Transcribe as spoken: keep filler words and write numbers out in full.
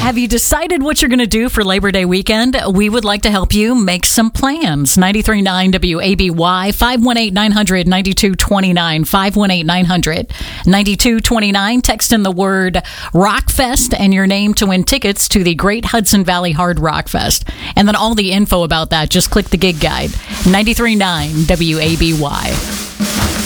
Have you decided what you're going to do for Labor Day weekend? We would like to help you make some plans. ninety-three point nine W A B Y, five one eight, nine hundred, ninety-two twenty-nine, five one eight, nine hundred, ninety-two twenty-nine. Text in the word Rockfest and your name to win tickets to the Great Hudson Valley Hard Rock Fest. And then all the info about that, just click the gig guide. ninety-three point nine W A B Y.